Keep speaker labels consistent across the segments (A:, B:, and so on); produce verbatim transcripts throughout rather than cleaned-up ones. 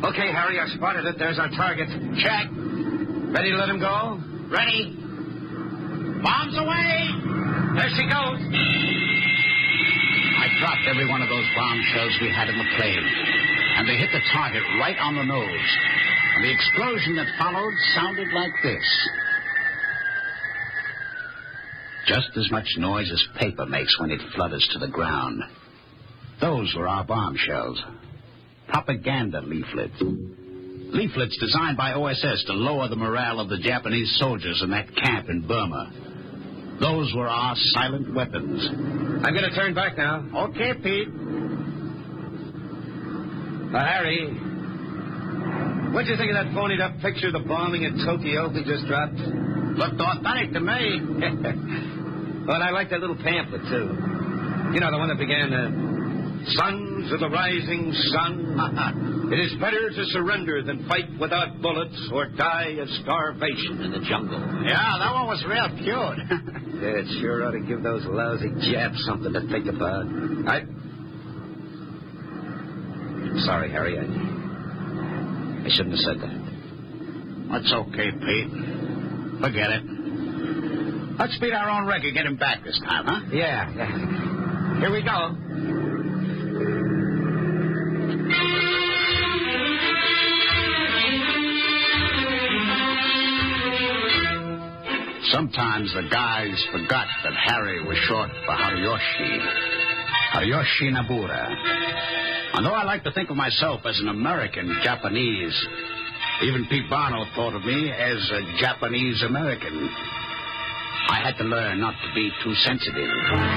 A: Okay, Harry, I spotted it. There's our target.
B: Check.
A: Ready to let him go?
B: Ready. Bombs away.
A: There she goes.
C: I dropped every one of those bomb shells we had in the plane, and they hit the target right on the nose. And the explosion that followed sounded like this. Just as much noise as paper makes when it flutters to the ground. Those were our bomb shells. Propaganda leaflets. Leaflets designed by O S S to lower the morale of the Japanese soldiers in that camp in Burma. Those were our silent weapons.
A: I'm going to turn back now.
C: Okay, Pete.
A: Uh, Harry, what'd you think of that phonied-up picture of the bombing in Tokyo we just dropped?
C: Looked authentic to me.
A: Well, I like that little pamphlet, too. You know, the one that began, uh, Sons of the Rising Sun. It is better to surrender than fight without bullets or die of starvation in the jungle.
C: Yeah, that one was real cute.
A: Yeah, it sure ought to give those lousy Japs something to think about. I... Sorry, Harry. I, I shouldn't have said that.
C: That's okay, Pete. Forget it. Let's beat our own record, get him back this time, huh?
A: Yeah, yeah. Here we go.
C: Sometimes the guys forgot that Harry was short for Hariyoshi. Hariyoshi Nabura. Although I like to think of myself as an American Japanese, even Pete Barno thought of me as a Japanese American. I had to learn not to be too sensitive.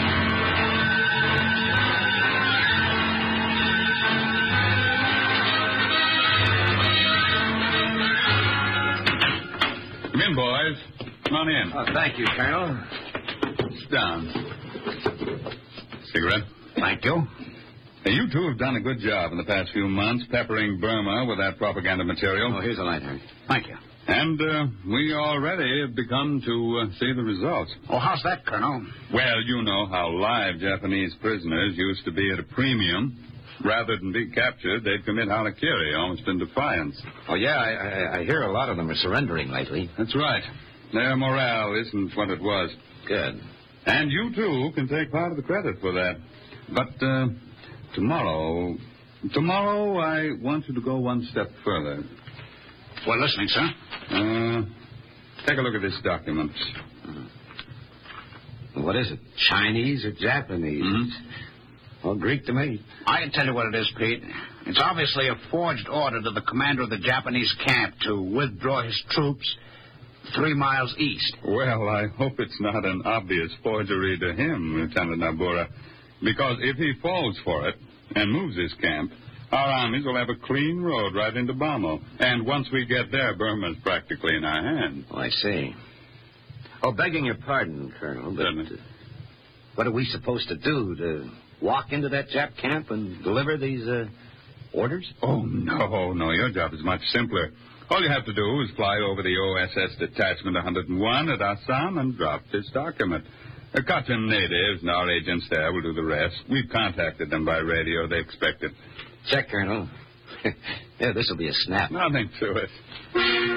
D: Come in, boys. Come on in.
A: Oh, thank you, Colonel.
D: Sit down. Cigarette?
C: Thank you.
D: Hey, you two have done a good job in the past few months peppering Burma with that propaganda material.
A: Oh, here's a light, Harry.
C: Thank you.
D: And uh, we already have begun to uh, see the results.
C: Oh, how's that, Colonel?
D: Well, you know how live Japanese prisoners used to be at a premium. Rather than be captured, they'd commit harakiri, almost in defiance.
A: Oh, yeah, I, I, I hear a lot of them are surrendering lately.
D: That's right. Their morale isn't what it was.
A: Good.
D: And you, too, can take part of the credit for that. But uh, tomorrow, tomorrow I want you to go one step further.
C: We're listening, sir.
D: Uh, take a look at this document.
A: Uh-huh. What is it, Chinese or Japanese?
D: Mm-hmm.
A: Well, Greek to me.
C: I can tell you what it is, Pete. It's obviously a forged order to the commander of the Japanese camp to withdraw his troops three miles east.
D: Well, I hope it's not an obvious forgery to him, Lieutenant Nabura, because if he falls for it and moves his camp, our armies will have a clean road right into Bamo. And once we get there, Burma's practically in our hands.
A: Oh, I see. Oh, begging your pardon, Colonel, but uh, what are we supposed to do? To walk into that Jap camp and deliver these uh, orders?
D: Oh, no, no. Your job is much simpler. All you have to do is fly over the O S S Detachment one hundred one at Assam and drop this document. The Kachin natives and our agents there will do the rest. We've contacted them by radio. They expect it.
A: Check, Colonel. Yeah, this will be a snap.
D: Nothing to it.